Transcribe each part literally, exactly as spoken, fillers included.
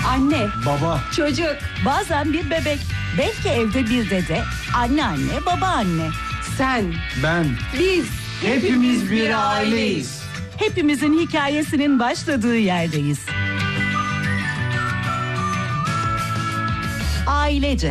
Anne, baba, çocuk, bazen bir bebek, belki evde bir dede, anneanne, babaanne. sen, ben, biz, hepimiz bir aileyiz. Hepimizin hikayesinin başladığı yerdeyiz. Ailece.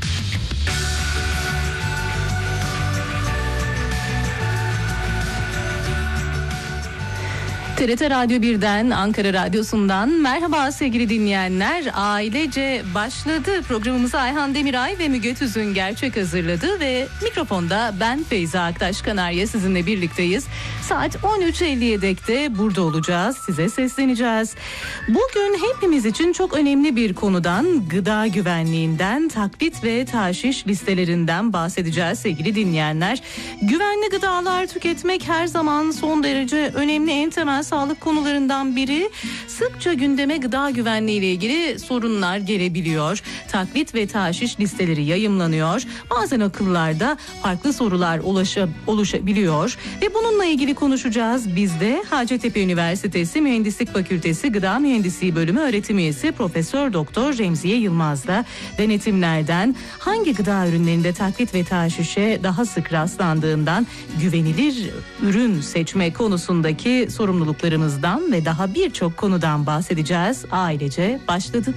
T R T Radyo birden, Ankara Radyosu'ndan merhaba sevgili dinleyenler. Ailece başladı. Programımızı Ayhan Demiray ve Müge Tüzün Gerçek hazırladı ve mikrofonda ben Feyza Aktaş Kanarya sizinle birlikteyiz. Saat on üç elliye dek de burada olacağız. Size sesleneceğiz. Bugün hepimiz için çok önemli bir konudan, gıda güvenliğinden, taklit ve taşiş listelerinden bahsedeceğiz sevgili dinleyenler. Güvenli gıdalar tüketmek her zaman son derece önemli, en temel sağlık konularından biri. Sıkça gündeme gıda güvenliği ile ilgili sorunlar gelebiliyor. Taklit ve taşiş listeleri yayımlanıyor. Bazen akıllarda farklı sorular ulaşa, oluşabiliyor ve bununla ilgili konuşacağız. Biz de Hacettepe Üniversitesi Mühendislik Fakültesi Gıda Mühendisliği Bölümü öğretim üyesi Profesör Doktor Remziye Yılmaz'da denetimlerden, hangi gıda ürünlerinde taklit ve taşişe daha sık rastlandığından, güvenilir ürün seçme konusundaki sorumluluklarımızdan ve daha birçok konudan bahsedeceğiz. Ailece başladı.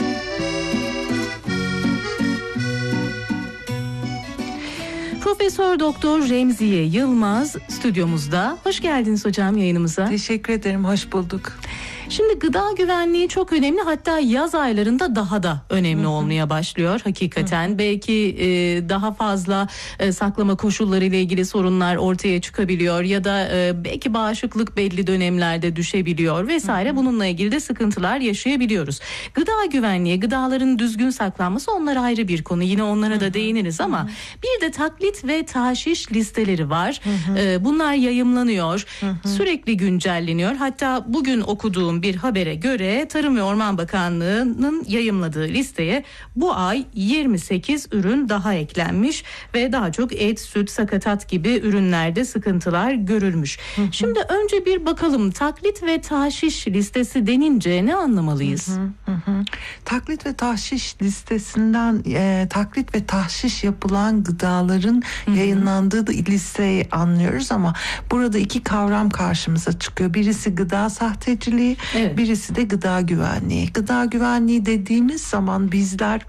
Profesör Doktor Remziye Yılmaz stüdyomuzda. Hoş geldiniz hocam yayınımıza. Teşekkür ederim, hoş bulduk. Şimdi gıda güvenliği çok önemli, hatta yaz aylarında daha da önemli Hı-hı. olmaya başlıyor hakikaten. Hı-hı. Belki e, daha fazla e, saklama koşulları ile ilgili sorunlar ortaya çıkabiliyor ya da e, belki bağışıklık belli dönemlerde düşebiliyor vesaire. Hı-hı. Bununla ilgili de sıkıntılar yaşayabiliyoruz. Gıda güvenliği, gıdaların düzgün saklanması, onlar ayrı bir konu. Yine onlara Hı-hı. da değiniriz ama Hı-hı. bir de taklit ve taşiş listeleri var. E, bunlar yayımlanıyor, Hı-hı. sürekli güncelleniyor. Hatta bugün okuduğum bir habere göre Tarım ve Orman Bakanlığı'nın yayımladığı listeye bu ay yirmi sekiz ürün daha eklenmiş ve daha çok et, süt, sakatat gibi ürünlerde sıkıntılar görülmüş. Hı hı. Şimdi önce bir bakalım, taklit ve taşiş listesi denince ne anlamalıyız? Hı hı hı. Taklit ve taşiş listesinden e, taklit ve taşiş yapılan gıdaların hı hı. yayınlandığı da listeyi anlıyoruz ama burada iki kavram karşımıza çıkıyor. Birisi gıda sahteciliği, evet. birisi de gıda güvenliği. Gıda güvenliği dediğimiz zaman bizler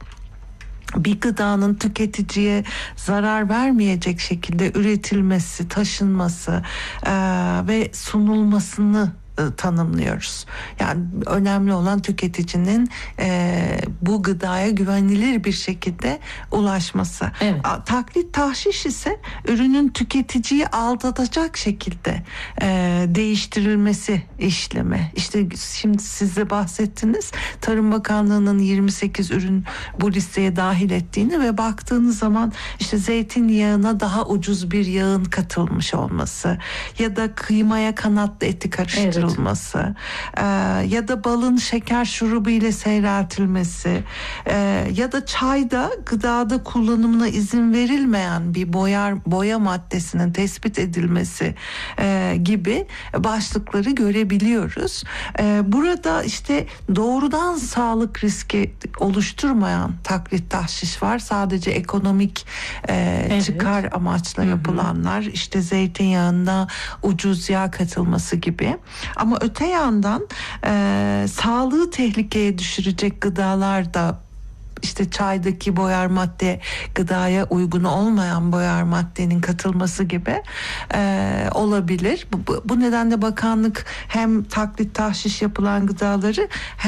bir gıdanın tüketiciye zarar vermeyecek şekilde üretilmesi, taşınması e, ve sunulmasını tanımlıyoruz. Yani önemli olan tüketicinin e, bu gıdaya güvenilir bir şekilde ulaşması. Evet. Taklit taşiş ise ürünün tüketiciyi aldatacak şekilde e, değiştirilmesi işlemi. İşte şimdi siz de bahsettiniz. Tarım Bakanlığı'nın yirmi sekiz ürün bu listeye dahil ettiğini ve baktığınız zaman işte zeytinyağına daha ucuz bir yağın katılmış olması ya da kıymaya kanatlı eti karıştırılması. Evet. Olması, e, ya da balın şeker şurubu ile seyreltilmesi e, ya da çayda gıdada kullanımına izin verilmeyen bir boyar boya maddesinin tespit edilmesi e, gibi başlıkları görebiliyoruz. E, burada işte doğrudan sağlık riski oluşturmayan taklit taşiş var. Sadece ekonomik e, evet. çıkar amaçla Hı-hı. yapılanlar, işte zeytinyağında ucuz yağ katılması gibi. Ama öte yandan e, sağlığı tehlikeye düşürecek gıdalar da, işte çaydaki boyar madde, gıdaya uygun olmayan boyar maddenin katılması gibi e, olabilir. Bu, bu nedenle bakanlık hem taklit taşiş yapılan gıdaları hem